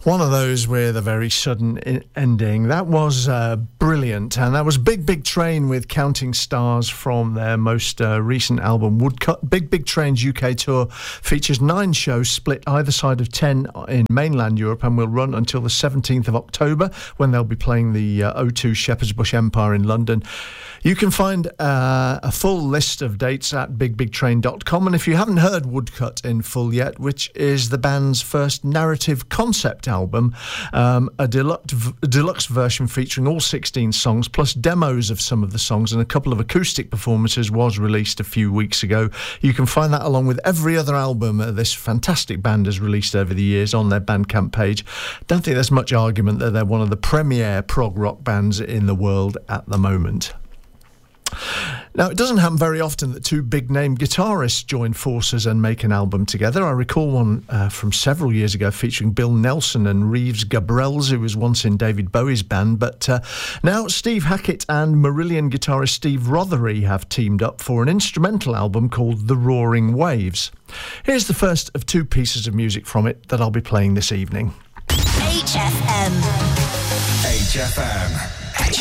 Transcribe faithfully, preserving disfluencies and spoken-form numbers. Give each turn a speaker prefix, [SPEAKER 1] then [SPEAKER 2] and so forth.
[SPEAKER 1] One of those with a very sudden I- ending. That was uh, brilliant. And that was Big Big Train with Counting Stars from their most uh, recent album, Woodcut. Big Big Train's U K tour features nine shows split either side of ten in mainland Europe and will run until the seventeenth of October when they'll be playing the uh, O two Shepherd's Bush Empire in London. You can find uh, a full list of dates at big big train dot com, and if you haven't heard Woodcut in full yet, which is the band's first narrative concept album, um, a deluxe, a deluxe version featuring all sixteen songs plus demos of some of the songs and a couple of acoustic performances was released a few weeks ago. You can find that along with every other album uh, this fantastic band has released over the years on their Bandcamp page. Don't think there's much argument that they're one of the premier prog rock bands in the world at the moment. Now, it doesn't happen very often that two big-name guitarists join forces and make an album together. I recall one uh, from several years ago featuring Bill Nelson and Reeves Gabrels, who was once in David Bowie's band. But uh, now Steve Hackett and Marillion guitarist Steve Rothery have teamed up for an instrumental album called The Roaring Waves. Here's the first of two pieces of music from it that I'll be playing this evening.
[SPEAKER 2] H F M.
[SPEAKER 3] H F M.